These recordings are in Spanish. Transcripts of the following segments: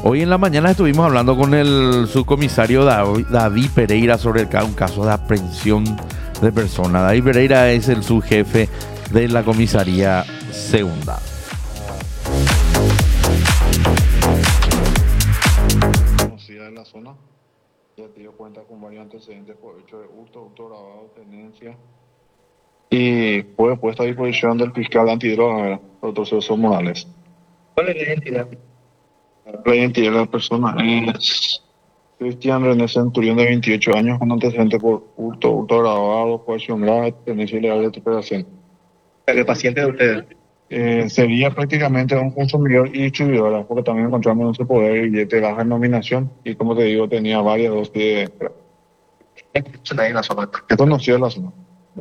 Hoy en la mañana estuvimos hablando con el subcomisario David Pereira sobre un caso de aprehensión de personas. David Pereira es el subjefe de la comisaría segunda. Conocida en la zona, ya te dio cuenta con varios antecedentes por hecho de hurto grabado, tenencia, y fue puesta a disposición del fiscal antidroga, ¿verdad? Por otros procesos morales. ¿Cuál es la identidad? La identidad de la persona es Cristian René Centurión, de 28 años, con antecedentes por hurto grabado, coacción grave, tenencia ilegal de operación. ¿El paciente de ustedes? Sería prácticamente un consumidor y distribuidora, porque también encontramos en su poder billete de baja denominación y, como te digo, tenía varias dosis de... Ahí en la zona. Es conocido en la zona.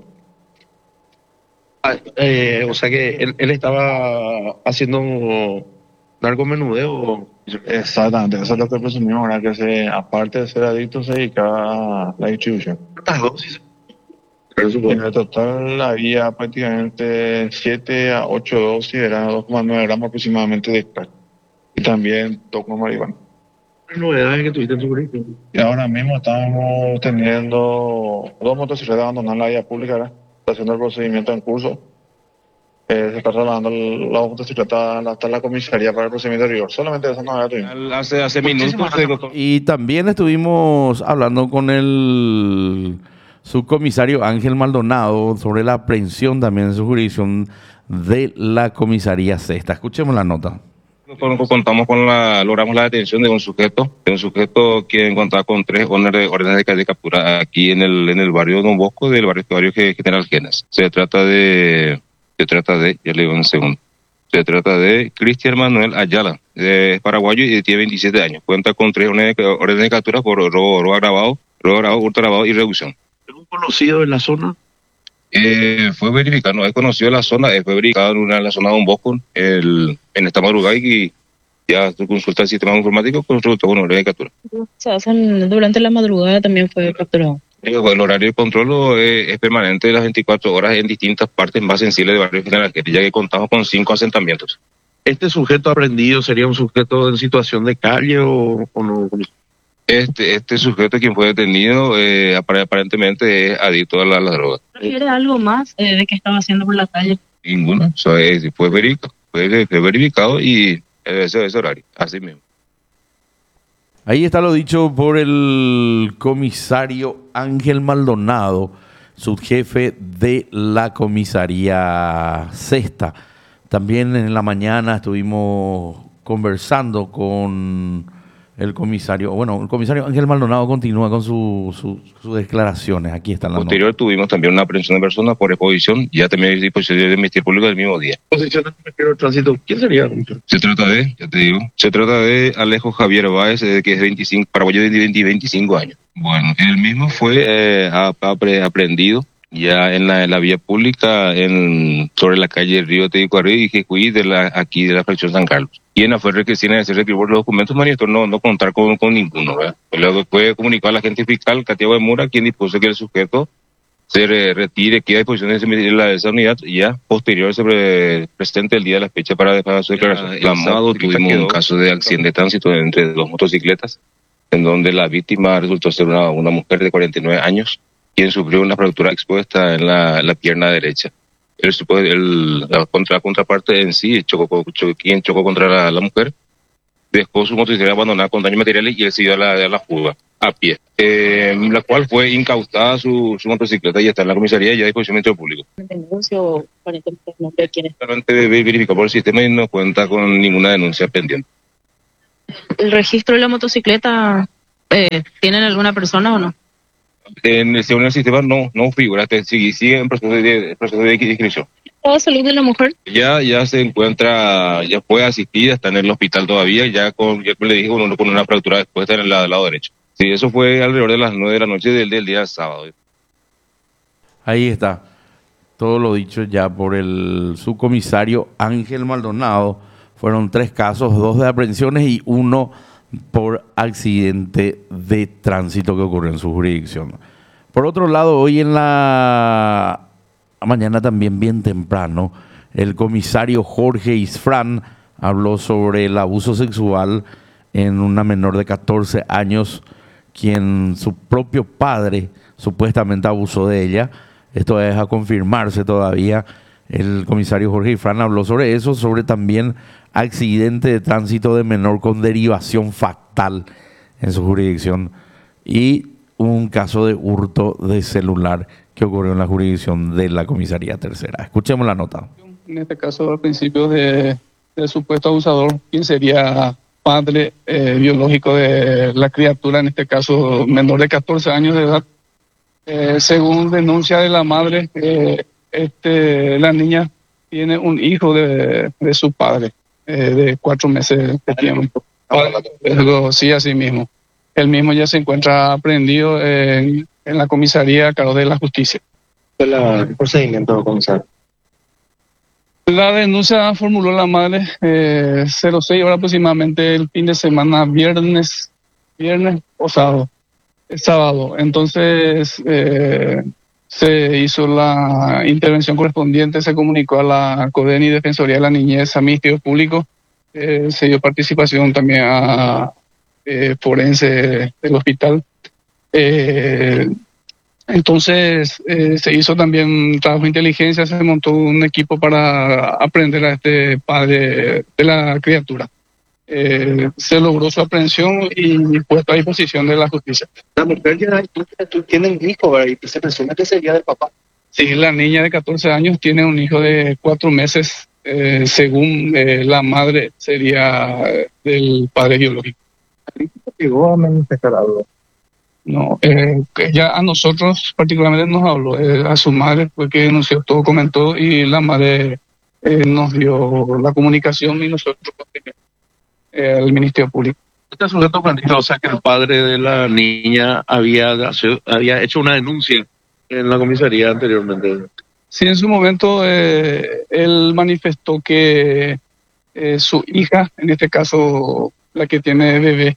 O sea que él estaba haciendo narcomenudeo. Exactamente, eso es lo que presumimos, ¿verdad? Que aparte de ser adicto, se dedicaba a la distribución. ¿Cuántas dosis? En el total había prácticamente 7 a 8 dosis, eran 2,9 gramos aproximadamente de crack. Y también toco marihuana. ¿Qué novedades que tuviste en tu currículum? Y ahora mismo estamos teniendo 2 motocicletas abandonadas en la vía pública, ¿verdad? Está haciendo el procedimiento en curso. Se está trasladando la motocicleta hasta la comisaría para el procedimiento de rigor. Solamente esa novedad tuvimos. Hace minutos Y también estuvimos hablando con el subcomisario Ángel Maldonado sobre la aprehensión también en su jurisdicción de la comisaría sexta. Escuchemos la nota. Logramos la detención de un sujeto quien contaba con 3 órdenes de captura aquí en el barrio Don Bosco, del barrio General Genas. Se trata de, ya le digo un segundo, se trata de Cristian Manuel Ayala, es paraguayo y tiene 27 años. Cuenta con 3 órdenes de captura por robo agravado, hurto agravado y reducción. ¿Es un conocido en la zona? Fue verificado, no es conocido en la zona, fue verificado en la zona de Don Bosco en esta madrugada y ya se consulta el sistema informático, consulta con orden de captura. Durante la madrugada también fue capturado. El horario de control es permanente de las 24 horas en distintas partes más sensibles del barrio General, ya que contamos con 5 asentamientos. ¿Este sujeto aprendido sería un sujeto en situación de calle o no? Este sujeto, quien fue detenido, aparentemente es adicto a la droga. ¿Refiere algo más de qué estaba haciendo por la calle? Ninguno, fue verificado y ese horario, así mismo. Ahí está lo dicho por el comisario Ángel Maldonado, subjefe de la comisaría sexta. También en la mañana estuvimos conversando con el comisario Ángel Maldonado continúa con sus declaraciones. Aquí están las Posterior tuvimos también una aprehensión de personas por exposición, ya también hay disposición de Ministerio Público del mismo día. ¿Posición del Ministerio de Tránsito? ¿Quién sería? Se trata de Alejo Javier Báez, que es 25, paraguayo de 25 años. Bueno, él mismo fue aprehendido ya en la vía pública sobre la calle Río Tedicuarrí y Jecuí aquí de la fracción San Carlos. Y en la fue requisita de hacer requerir los documentos, manifestó no contar con ninguno, ¿verdad? Luego fue comunicado al agente fiscal Catiago de Mura, quien dispuso que el sujeto se retire, queda a disposición de esa unidad y ya posterior se presente el día de la fecha para su declaración. El sábado tuvimos un caso de accidente de tránsito entre 2 motocicletas, en donde la víctima resultó ser una mujer de 49 años, quien sufrió una fractura expuesta en la pierna derecha. La contraparte en sí quien chocó contra la mujer, dejó su motocicleta abandonada con daños materiales y él siguió a la fuga a pie, la cual fue incautada su motocicleta y está en la comisaría ya a disposición del Ministerio Público. Denuncio, aparentemente no sé quién es. Solamente verificado por el sistema y no cuenta con ninguna denuncia pendiente. ¿El registro de la motocicleta tienen alguna persona o no? Según el sistema no figura, sigue en proceso de inscripción. ¿Puedo salir de la mujer? Ya se encuentra, ya fue asistida, está en el hospital todavía, ya le dije, con una fractura expuesta en el lado derecho. Sí, eso fue alrededor de las 9 de la noche del día sábado. Ahí está todo lo dicho ya por el subcomisario Ángel Maldonado. Fueron 3 casos, 2 de aprehensiones y 1 por accidente de tránsito que ocurrió en su jurisdicción. Por otro lado, hoy en la mañana también bien temprano, el comisario Jorge Isfrán habló sobre el abuso sexual en una menor de 14 años, quien su propio padre supuestamente abusó de ella. Esto es a confirmarse todavía. El comisario Jorge Ifrán habló sobre eso, sobre también accidente de tránsito de menor con derivación fatal en su jurisdicción y un caso de hurto de celular que ocurrió en la jurisdicción de la comisaría tercera. Escuchemos la nota. En este caso, al principio del supuesto abusador, quien sería padre biológico de la criatura, en este caso menor de 14 años de edad. Según denuncia de la madre, la niña tiene un hijo de su padre, de 4 meses de tiempo. Sí, así mismo. El mismo ya se encuentra aprehendido en la comisaría a cargo de la justicia. El procedimiento, comisario. La denuncia formuló la madre 06 horas aproximadamente el fin de semana, viernes o sábado. Entonces se hizo la intervención correspondiente, se comunicó a la CODENI, Defensoría de la Niñez, a Ministerio Público, se dio participación también a forense del hospital. Entonces se hizo también trabajo de inteligencia, se montó un equipo para aprender a este padre de la criatura. Se logró su aprehensión y puesto a disposición de la justicia. La mujer ya tiene un hijo, ¿verdad? Y se presume que sería del papá. Sí, la niña de 14 años tiene un hijo de 4 meses, según la madre sería del padre biológico. ¿Llegó a manifestar algo? No, que ya a nosotros particularmente nos habló, a su madre fue que denunció todo, comentó, y la madre nos dio la comunicación y nosotros al Ministerio Público. Este sujeto aprendido, o sea que el padre de la niña había hecho una denuncia en la comisaría anteriormente. Sí, en su momento él manifestó que su hija, en este caso la que tiene bebé,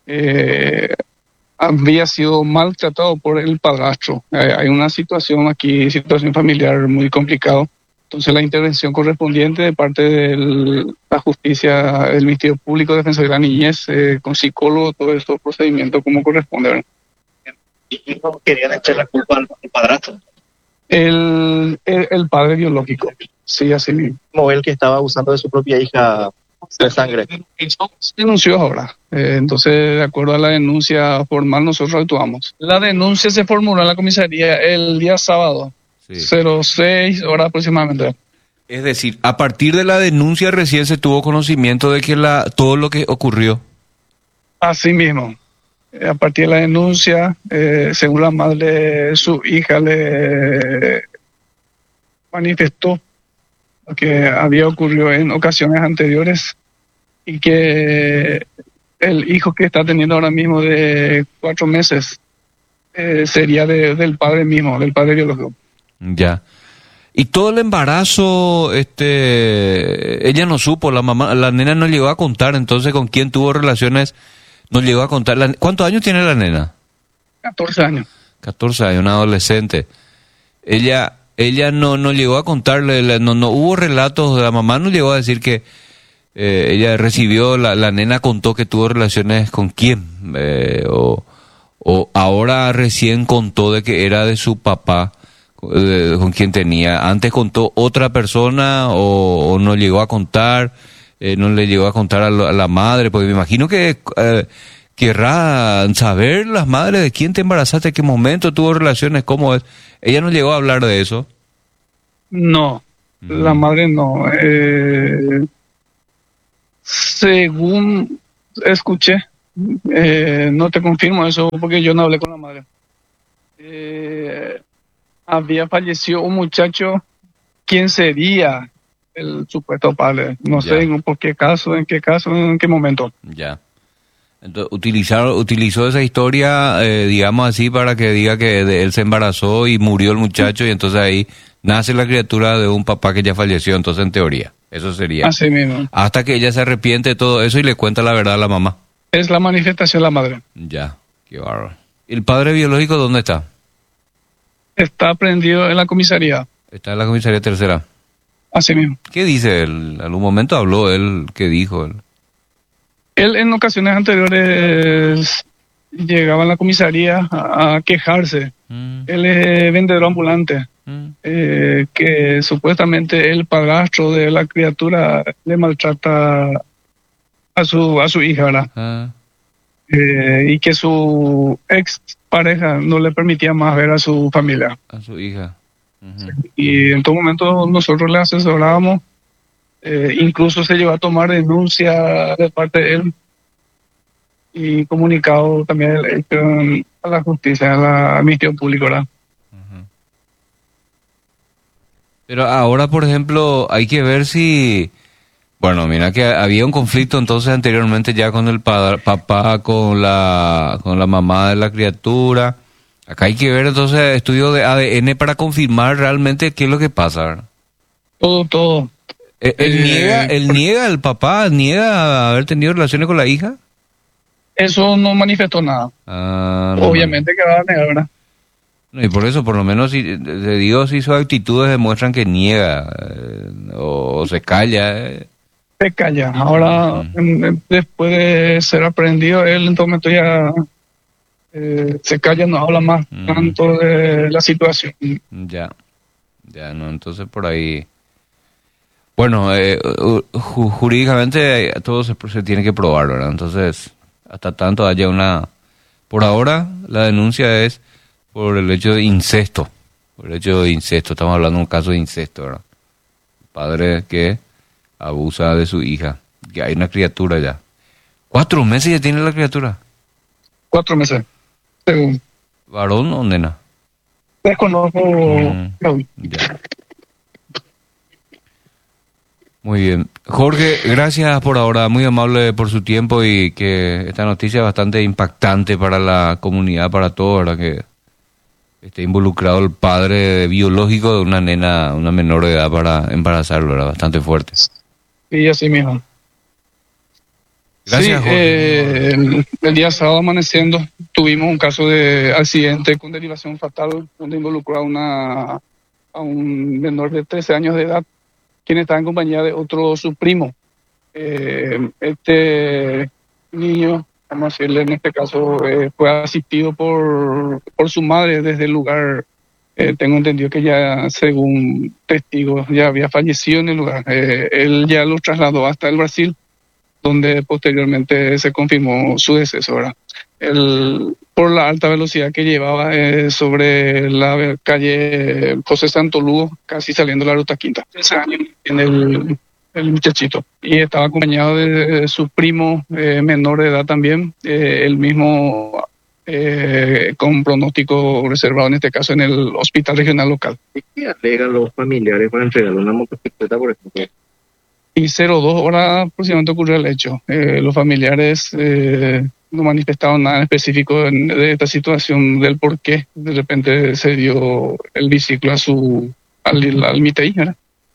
había sido maltratado por el padrastro. Hay una situación aquí, situación familiar muy complicada. Entonces la intervención correspondiente de parte de la justicia, el Ministerio Público, Defensoría de la Niñez, con psicólogo, todo estos procedimientos como corresponde. ¿Y no querían echar la culpa al padrastro? El padre biológico, sí, así mismo. Como el que estaba abusando de su propia hija de sangre. Se denunció ahora. Entonces, de acuerdo a la denuncia formal, nosotros actuamos. La denuncia se formuló en la comisaría el día sábado, sí. 06 horas aproximadamente. Es decir, a partir de la denuncia recién se tuvo conocimiento de que todo lo que ocurrió. Así mismo. A partir de la denuncia, según la madre, su hija le manifestó que había ocurrido en ocasiones anteriores y que el hijo que está teniendo ahora mismo de 4 meses sería del padre mismo, del padre biológico. Ya. Y todo el embarazo, ella no supo, la nena no llegó a contar, entonces con quién tuvo relaciones, no llegó a contar. ¿Cuántos años tiene la nena? 14 años. 14 años, una adolescente. Ella no llegó a contarle, no hubo relatos, la mamá no llegó a decir que ella recibió, la nena contó que tuvo relaciones con quién, o ahora recién contó de que era de su papá, con quien tenía. Antes contó otra persona o no llegó a contar, no le llegó a contar a la madre, porque me imagino que querrán saber las madres de quién te embarazaste, qué momento tuvo relaciones, cómo es. Ella no llegó a hablar de eso. No, la madre no. Según escuché, no te confirmo eso porque yo no hablé con la madre. Había fallecido un muchacho, ¿quién sería el supuesto padre? No sé en qué caso, en qué momento. Ya. Entonces, utilizó esa historia, digamos así, para que diga que él se embarazó y murió el muchacho, y entonces ahí nace la criatura de un papá que ya falleció, entonces en teoría, eso sería. Así mismo. Hasta que ella se arrepiente de todo eso y le cuenta la verdad a la mamá. Es la manifestación de la madre. Ya, qué bárbaro. ¿El padre biológico dónde está? Está prendido en la comisaría. Está en la comisaría tercera. Así mismo. ¿Qué dice él? ¿Algún momento habló él? ¿Qué dijo él? Él en ocasiones anteriores llegaba a la comisaría a quejarse. Él es vendedor ambulante, que supuestamente el padrastro de la criatura le maltrata a su hija, ¿verdad? Y que su ex pareja no le permitía más ver a su familia. A su hija. Y en todo momento nosotros le asesorábamos, incluso se llegó a tomar denuncia de parte de él y comunicado también el hecho a la justicia, al Ministerio Público, ¿verdad? Pero ahora, por ejemplo, hay que ver si... Bueno, mira que había un conflicto entonces anteriormente ya con el papá, con la mamá de la criatura. Acá hay que ver entonces estudio de ADN para confirmar realmente qué es lo que pasa, ¿verdad? Todo. Él niega, el papá niega haber tenido relaciones con la hija. Eso no manifestó nada. No, Obviamente que va a negar, ¿verdad? no, y por eso, por lo menos, si te digo, si sus actitudes demuestran que niega o se calla. Se calla. Ahora, después de ser aprendido, él en todo momento ya se calla, no habla más tanto de la situación. Ya, no, entonces por ahí... Bueno, jurídicamente todo se tiene que probar, ¿verdad? Entonces, hasta tanto haya una... Por ahora, la denuncia es por el hecho de incesto. Por el hecho de incesto, estamos hablando de un caso de incesto, ¿verdad? Padre que abusa de su hija, que hay una criatura ya. 4 meses ya tiene la criatura. 4 meses, según. ¿Varón o nena? Desconozco. Ya. Muy bien. Jorge, gracias por ahora, muy amable por su tiempo y que esta noticia es bastante impactante para la comunidad, para todos, ¿verdad? Que esté involucrado el padre biológico de una nena, una menor de edad para embarazarlo, ¿verdad? Bastante fuerte. Y así mismo. Gracias, sí, Jorge. El día sábado amaneciendo tuvimos un caso de accidente con derivación fatal donde involucró a un menor de 13 años de edad, quien estaba en compañía de su primo. Este niño, vamos a decirle en este caso, fue asistido por su madre desde el lugar. Tengo entendido que ya, según testigos, ya había fallecido en el lugar. Él ya lo trasladó hasta el Brasil, donde posteriormente se confirmó su deceso, ¿verdad? Por la alta velocidad que llevaba sobre la calle José Santolúo, casi saliendo de la ruta quinta. 13 años en el muchachito. Y estaba acompañado de su primo menor de edad también, el mismo con pronóstico reservado en este caso en el hospital regional local. ¿Qué alegan los familiares para entregarle una motocicleta, por ejemplo? Y 02 horas aproximadamente ocurrió el hecho. Los familiares no manifestaron nada en específico de esta situación, del por qué de repente se dio el biciclo al Mitei, ¿verdad?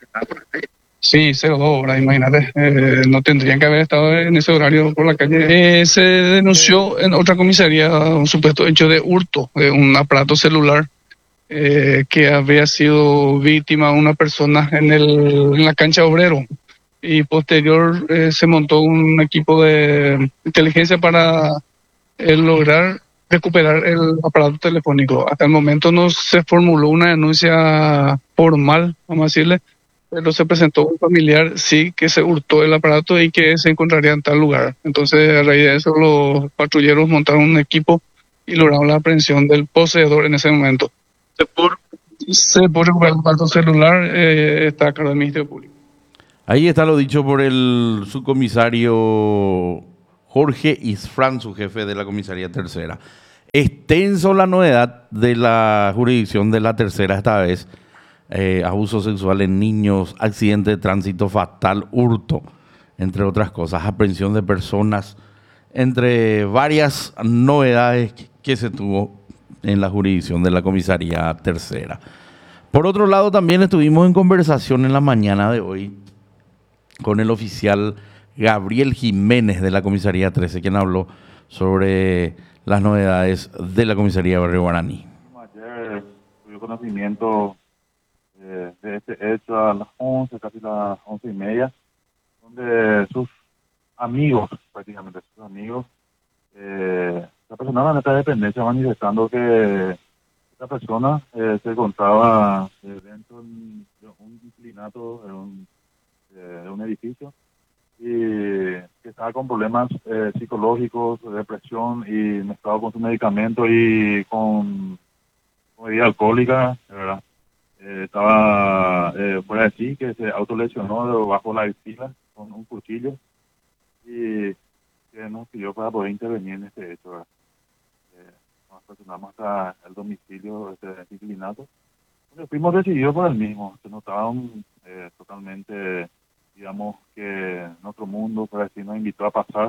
Sí, 02 horas, imagínate. No tendrían que haber estado en ese horario por la calle. Se denunció en otra comisaría un supuesto hecho de hurto de un aparato celular que había sido víctima una persona en la cancha Obrero. Y posterior se montó un equipo de inteligencia para lograr recuperar el aparato telefónico. Hasta el momento no se formuló una denuncia formal, vamos a decirle, pero se presentó un familiar, sí, que se hurtó el aparato y que se encontraría en tal lugar. Entonces, a raíz de eso, los patrulleros montaron un equipo y lograron la aprehensión del poseedor en ese momento. Se puede recuperar el aparato celular, está a cargo del Ministerio Público. Ahí está lo dicho por el subcomisario Jorge Isfran, su jefe de la comisaría tercera. Extenso la novedad de la jurisdicción de la tercera esta vez. Abuso sexual en niños, accidente de tránsito fatal, hurto, entre otras cosas, aprehensión de personas, entre varias novedades que se tuvo en la jurisdicción de la comisaría tercera. Por otro lado, también estuvimos en conversación en la mañana de hoy con el oficial Gabriel Jiménez de la comisaría 13, quien habló sobre las novedades de la comisaría de Barrio Guaraní. Ayer tuve conocimiento de este hecho a las 11, casi las 11:30, donde sus amigos, prácticamente sus amigos. La persona de nuestra dependencia manifestando que esta persona se encontraba dentro de un inclinato de un edificio y que estaba con problemas psicológicos, depresión y mezclado con su medicamento y con bebida alcohólica, ¿verdad? Estaba fuera de sí, que se autolesionó bajo la axila con un cuchillo y que nos pidió para poder intervenir en este hecho, ¿verdad? Nos aproximamos hasta el domicilio de este inclinato, donde fuimos decididos por el mismo. Se notaban totalmente, digamos, que en otro mundo, por así nos invitó a pasar